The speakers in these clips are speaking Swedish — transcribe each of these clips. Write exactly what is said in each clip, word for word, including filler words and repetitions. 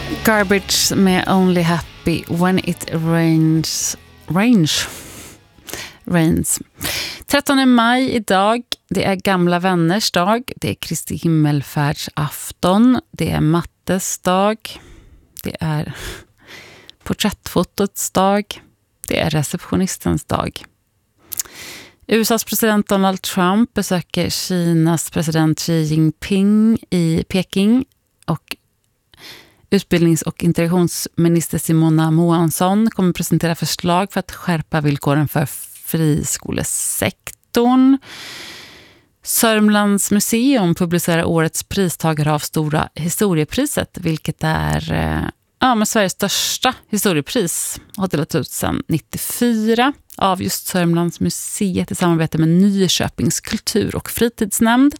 Garbage med Only Happy When It Rains. Range. Rains. trettonde maj idag. Det är gamla vänners dag. Det är Kristi himmelfärdsafton. Det är mattes dag. Det är porträttfotots dag. Det är receptionistens dag. U S A:s president Donald Trump besöker Kinas president Xi Jinping i Peking och utbildnings- och integrationsminister Simona Moansson kommer presentera förslag för att skärpa villkoren för friskolesektorn. Sörmlands museum publicerar årets pristagare av Stora historiepriset, vilket är ja, men Sveriges största historiepris. Har delats ut sedan nittiofyra av just Sörmlands museet i samarbete med Nyköpings kultur- och fritidsnämnd.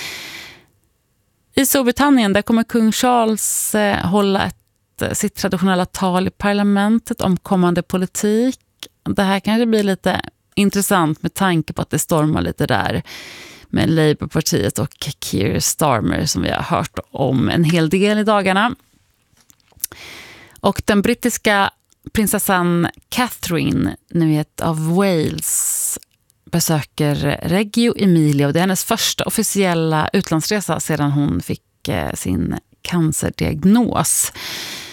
I Storbritannien där kommer kung Charles eh, hålla ett, sitt traditionella tal i parlamentet om kommande politik. Det här kanske blir lite intressant med tanke på att det stormar lite där med Labourpartiet och Keir Starmer som vi har hört om en hel del i dagarna. Och den brittiska prinsessan Catherine, nu vet av Wales, besöker Reggio Emilia och det är hennes första officiella utlandsresa sedan hon fick eh, sin cancerdiagnos.